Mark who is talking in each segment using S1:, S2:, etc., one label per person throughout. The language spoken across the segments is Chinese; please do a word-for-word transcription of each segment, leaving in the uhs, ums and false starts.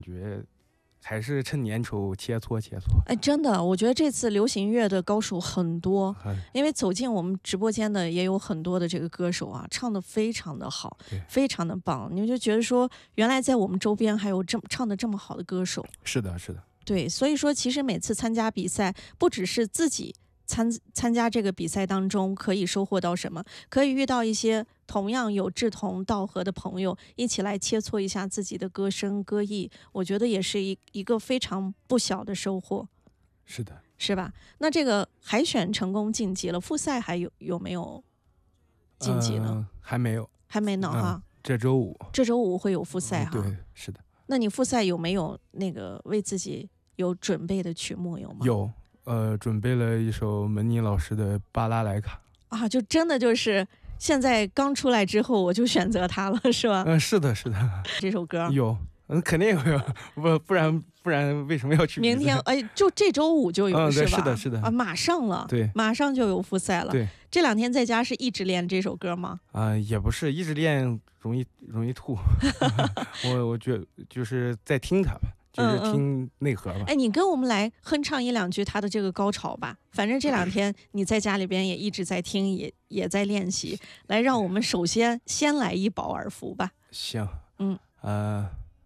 S1: 觉还是趁年头切磋切磋。
S2: 哎，真的，我觉得这次流行乐的高手很多，因为走进我们直播间的也有很多的这个歌手啊，唱的非常的好，非常的棒。你们就觉得说，原来在我们周边还有这么唱的这么好的歌手。
S1: 是的，是的。
S2: 对，所以说其实每次参加比赛，不只是自己参参加这个比赛当中可以收获到什么，可以遇到一些同样有志同道合的朋友，一起来切磋一下自己的歌声歌艺，我觉得也是一一个非常不小的收获。
S1: 是的，
S2: 是吧？那这个海选成功晋级了，复赛还有有没有晋级呢？
S1: 呃、还没有，
S2: 还没呢哈、
S1: 嗯。这周五，
S2: 这周五会有复赛哈、
S1: 嗯。对，是的。
S2: 那你复赛有没有那个为自己有准备的曲目有吗？
S1: 有。呃，准备了一首门尼老师的《巴拉莱卡》
S2: 啊，就真的就是现在刚出来之后，我就选择它了，是吧？
S1: 嗯、呃，是的，是的。
S2: 这首歌
S1: 有，嗯，肯定有，不不然不然为什么要去比赛？
S2: 明天哎，就这周五就有、
S1: 嗯、
S2: 是吧？
S1: 是的，是的。
S2: 啊，马上了，
S1: 对，
S2: 马上就有复赛了。
S1: 对，
S2: 这两天在家是一直练这首歌吗？
S1: 啊、呃，也不是，一直练容易容易吐。我我觉得就是在听它吧。就是听内核吧。
S2: 嗯嗯、哎，你跟我们来哼唱一两句他的这个高潮吧。反正这两天你在家里边也一直在听，也也在练习。来，让我们首先先来一饱耳福吧。
S1: 行，
S2: 嗯，
S1: 呃，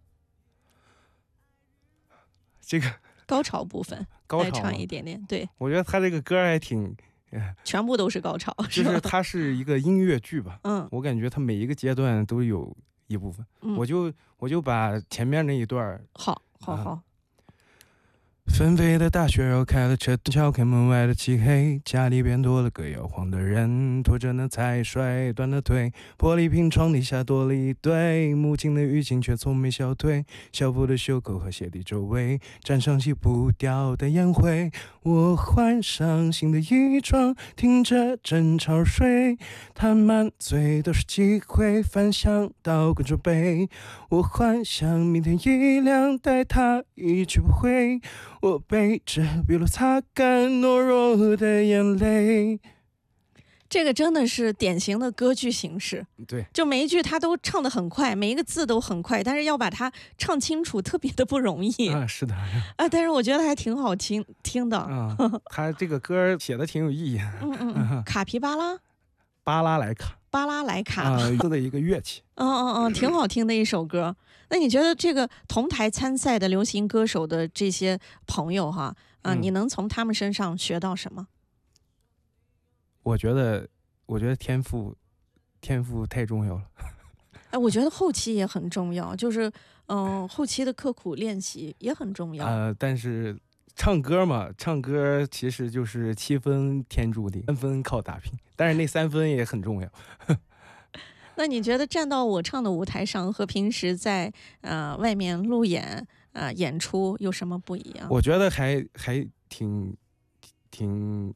S1: 这个
S2: 高潮部分，
S1: 高潮
S2: 来唱一点点。对，
S1: 我觉得他这个歌还挺，
S2: 全部都是高潮，
S1: 就是它是一个音乐剧吧。
S2: 嗯，
S1: 我感觉它每一个阶段都有一部分，
S2: 嗯、
S1: 我就我就把前面那一段
S2: 好。好好、
S1: 啊，纷飞的大雪绕开了车，敲开门外的漆黑，家里边多了个摇晃的人，拖着那才摔断的腿，玻璃瓶床底下多了一堆，母亲的语气却从没消退，校服的袖口和鞋底周围沾上洗不掉的烟灰，我换上新的衣装，听着争吵睡，他满嘴都是机会，反向倒滚着背，我幻想明天一亮带他一去不回，我背着笔录擦干懦弱的眼泪。
S2: 这个真的是典型的歌剧形式，
S1: 对，
S2: 就每一句他都唱得很快，每一个字都很快，但是要把它唱清楚特别的不容易
S1: 啊，是的
S2: 啊，但是我觉得还挺好听听的
S1: 啊，他这个歌写的挺有意义。
S2: 嗯嗯嗯，卡皮巴拉，
S1: 巴拉莱卡，
S2: 巴拉莱卡
S1: 啊，的一个乐器。
S2: 嗯嗯嗯，挺好听的一首歌。那你觉得这个同台参赛的流行歌手的这些朋友哈，啊、嗯，你能从他们身上学到什么？
S1: 我觉得，我觉得天赋，天赋太重要了。
S2: 哎，我觉得后期也很重要，就是嗯、呃，后期的刻苦练习也很重要。
S1: 呃，但是唱歌嘛，唱歌其实就是七分天注定，三分靠打拼，但是那三分也很重要。
S2: 那你觉得站到我唱的舞台上和平时在呃外面路演呃演出有什么不一样？
S1: 我觉得还还挺挺。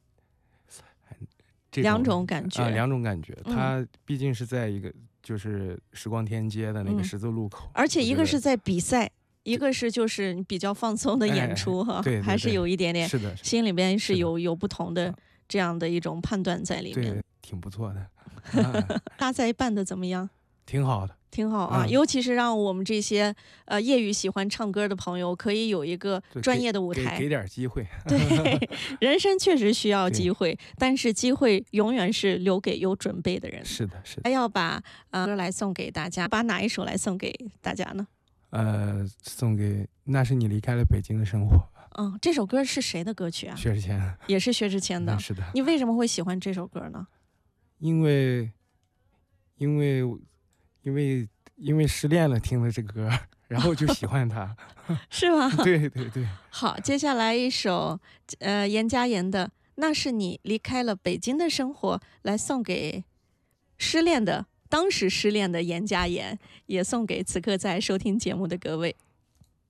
S2: 两种感觉
S1: 啊，两种感觉。
S2: 嗯、
S1: 它毕竟是在一个就是时光天街的那个十字路口，
S2: 嗯、而且一个是在比赛，一个是就是比较放松的演出哈、
S1: 哎，对，
S2: 还是有一点点，
S1: 是的，
S2: 心里边是有有不同的这样的一种判断在里面，
S1: 对，挺不错的。
S2: 大赛办的怎么样？
S1: 挺好的。
S2: 挺好啊、嗯，尤其是让我们这些呃业余喜欢唱歌的朋友，可以有一个专业的舞台，
S1: 给, 给, 给点机会。
S2: 对，人生确实需要机会，但是机会永远是留给有准备的人。
S1: 是的，是的。
S2: 还要把呃歌来送给大家，把哪一首来送给大家呢？
S1: 呃，送给那是你离开了北京的生活。
S2: 嗯，这首歌是谁的歌曲啊？
S1: 薛之谦，
S2: 也是薛之谦的、
S1: 嗯。是的。
S2: 你为什么会喜欢这首歌呢？
S1: 因为，因为。因为因为失恋了，听了这个歌，然后就喜欢它，
S2: 是吗？
S1: 对对对。
S2: 好，接下来一首，呃，严佳言的《那是你离开了北京的生活》，来送给失恋的，当时失恋的严佳言，也送给此刻在收听节目的各位。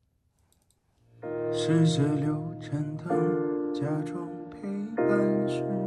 S3: 试着留盏灯，假装陪伴时。